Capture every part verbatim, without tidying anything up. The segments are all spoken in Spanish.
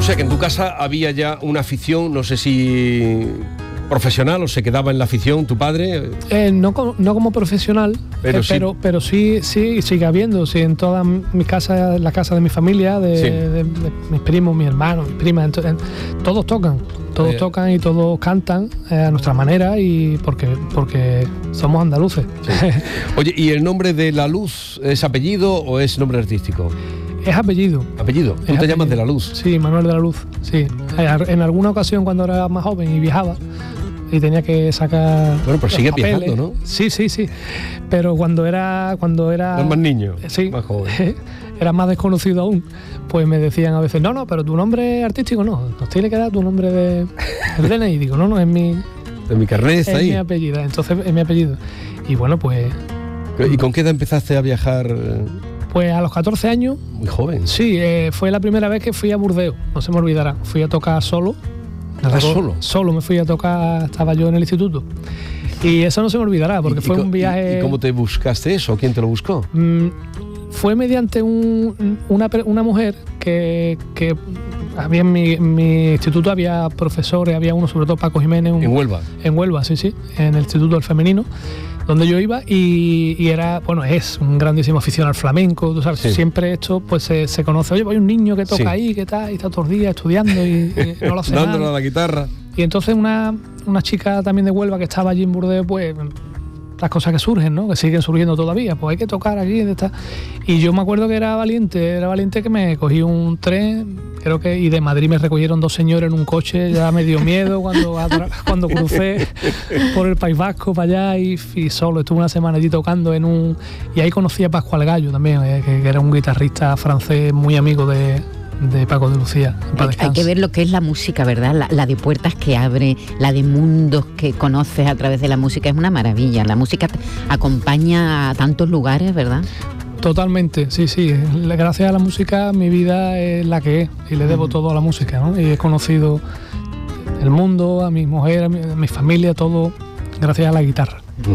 O sea que en tu casa había ya una afición, no sé si profesional o se quedaba en la afición tu padre. Eh, no, como, no como profesional, pero, eh, sí. pero, pero sí, sí sigue habiendo, sí, en todas mis casas, la casa de mi familia, de, sí. de, de, de mis primos, mis hermanos, mis primas, entonces, todos tocan, todos eh. tocan y todos cantan eh, a nuestra manera y porque, porque somos andaluces. Sí. Oye, ¿y el nombre de La Luz es apellido o es nombre artístico? Es apellido. ¿Apellido? ¿Tú es te apellido. llamas de La Luz? Sí, Manuel de la Luz, sí. En alguna ocasión cuando era más joven y viajaba y tenía que sacar... Bueno, pero sigues viajando, ¿no? Sí, sí, sí. Pero cuando era... Cuando era ¿Eras más niño? Sí. Más joven. Era más desconocido aún. Pues me decían a veces, no, no, pero tu nombre artístico no. Nos tiene que dar tu nombre de... El D N I. Digo, no, no, es mi... De mi carnet está es ahí. Es mi apellido. Entonces es mi apellido. Y bueno, pues... ¿Y con qué edad empezaste a viajar? Pues a los catorce años. Muy joven. Sí, eh, fue la primera vez que fui a Burdeos. No se me olvidará. Fui a tocar solo. ¿Ah, solo? Solo me fui a tocar, estaba yo en el instituto. Y eso no se me olvidará, porque ¿Y, fue y, un viaje... ¿Y cómo te buscaste eso? ¿Quién te lo buscó? Mm, fue mediante un, una, una mujer que, que había en mi, en mi instituto, había profesores, había uno, sobre todo Paco Jiménez. Un, ¿En Huelva? En Huelva, sí, sí, en el Instituto del Femenino, donde yo iba, y, y era, bueno, es un grandísimo afición al flamenco, tú sabes, sí. Siempre esto pues se, se conoce, oye, pues hay un niño que toca sí. ahí, que tal, y está todos los días estudiando y, y no lo hace nada. Dándole a la guitarra. Y entonces una, una chica también de Huelva que estaba allí en Burdeos, pues las cosas que surgen, ¿no? Que siguen surgiendo todavía, pues hay que tocar aquí, está. Y yo me acuerdo que era valiente, era valiente que me cogí un tren, creo que, y de Madrid me recogieron dos señores en un coche, ya me dio miedo cuando, cuando crucé por el País Vasco para allá y, y solo, estuve una semana allí tocando en un... Y ahí conocí a Pascual Gallo también, eh, que, que era un guitarrista francés muy amigo de... de Paco de Lucía. Hay, hay que ver lo que es la música, ¿verdad? La, la de puertas que abre, la de mundos que conoces a través de la música, es una maravilla. La música acompaña a tantos lugares, ¿verdad? Totalmente, sí, sí. Gracias a la música mi vida es la que es y le debo uh-huh. todo a la música, ¿no? Y he conocido el mundo, a mi mujer, a mi, a mi familia, todo gracias a la guitarra. Uh-huh.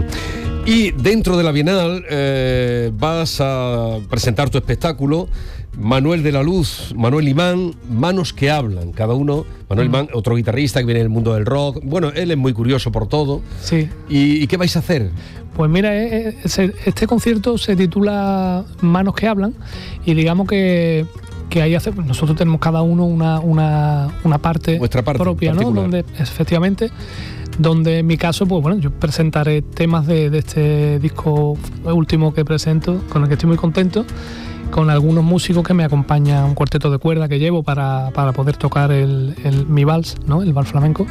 Y dentro de la Bienal eh, vas a presentar tu espectáculo Manuel de la Luz, Manuel Imán, Manos que Hablan, cada uno, Manuel mm. Imán, otro guitarrista que viene del mundo del rock, bueno, él es muy curioso por todo. Sí. ¿Y, y qué vais a hacer? Pues mira, este concierto se titula Manos que Hablan y digamos que, que ahí hace, nosotros tenemos cada uno una, una, una parte, Vuestra parte propia, ¿no? Donde efectivamente... donde en mi caso, pues bueno, yo presentaré temas de, de este disco último que presento, con el que estoy muy contento, con algunos músicos que me acompañan, un cuarteto de cuerda que llevo para, para poder tocar el, el, mi vals, ¿no? El vals flamenco,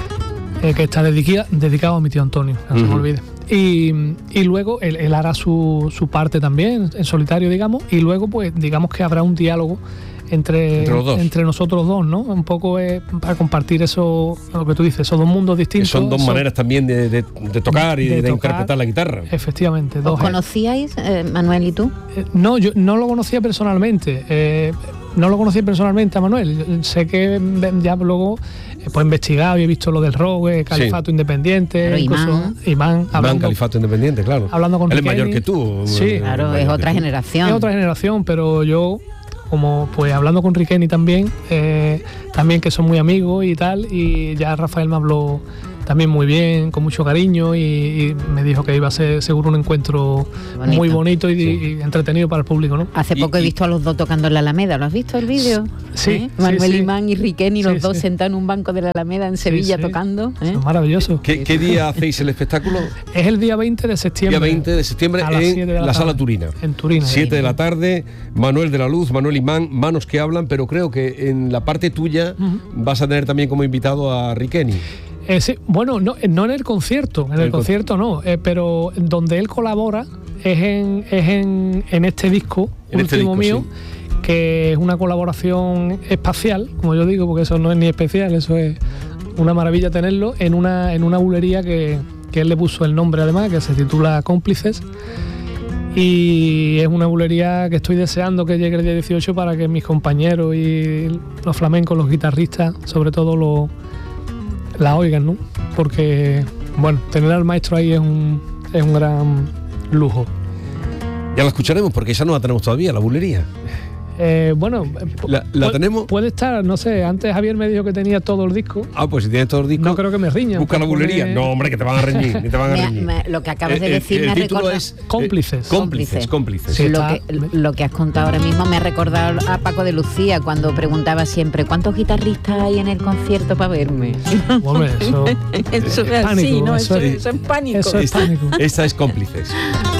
eh, que está dedica, dedicado a mi tío Antonio, no uh-huh. se me olvide. Y, y luego él, él hará su, su parte también, en solitario, digamos, y luego pues digamos que habrá un diálogo Entre, entre, los dos. entre nosotros dos, ¿no? Un poco eh, para compartir eso, lo que tú dices, esos dos mundos distintos. Que son dos son, maneras también de, de, de tocar y de, de tocar, interpretar la guitarra. Efectivamente. ¿Os dos, conocíais, eh, Manuel y tú? Eh, no, yo no lo conocía personalmente. Eh, no lo conocía personalmente a Manuel. Sé que ya luego eh, pues he investigado y he visto lo del rock, eh, Califato sí. Independiente, claro, incluso Imán. Imán, Imán, Califato Independiente, claro. Hablando con Él Riqueni. es mayor que tú. Sí, claro, es otra generación. Es otra generación, pero yo... como pues hablando con Riqueni también, eh, también que son muy amigos y tal, y ya Rafael me habló también muy bien, con mucho cariño, y, y me dijo que iba a ser seguro un encuentro bonito. muy bonito y, sí. y entretenido para el público, ¿no? Hace poco y, he visto a los dos tocando en la Alameda, ¿lo has visto el vídeo? Sí. ¿Eh? Manuel sí, Imán y Riqueni, los sí, dos sí. sentados en un banco de la Alameda en Sevilla sí, sí. tocando. ¿eh? Es maravilloso. ¿Qué, ¿Qué día hacéis el espectáculo? Es el día veinte de septiembre. Día veinte de septiembre en la, la Sala Turina. En Turina. siete de la tarde, Manuel de la Luz, Manuel Imán, Manos que Hablan, pero creo que en la parte tuya uh-huh. vas a tener también como invitado a Riqueni. Eh, sí, bueno, no, no en el concierto, en el, el concierto no, eh, pero donde él colabora es en, es en, en este disco en último este disco, mío, sí. que es una colaboración espacial, como yo digo, porque eso no es ni especial, eso es una maravilla tenerlo, en una, en una bulería que, que él le puso el nombre además, que se titula Cómplices. Y es una bulería que estoy deseando que llegue el día dieciocho para que mis compañeros y los flamencos, los guitarristas, sobre todo los la oigan, ¿no? Porque, bueno, tener al maestro ahí es un, es un gran lujo. Ya la escucharemos porque esa no la tenemos todavía, la bulería. Eh, bueno, ¿La, la tenemos? Puede estar, no sé, antes Javier me dijo que tenía todo el disco. Ah, pues si tienes todo el disco. No creo que me riñan. Busca la bulería. pone... No, hombre, que te van a reñir. Ni te van a Me- reñir. me- lo que acabas de Eh, decir el me ha título recordado- es, eh, Cómplices. Cómplices, cómplices. Sí, lo, está- que, lo que has contado ahora mismo me ha recordado a Paco de Lucía cuando preguntaba siempre ¿cuántos guitarristas hay en el concierto para verme? Hombre, eso, Eso es pánico, así, ¿no? eso Eso, es- eso es pánico. eso es Esta, pánico. esta es Cómplices.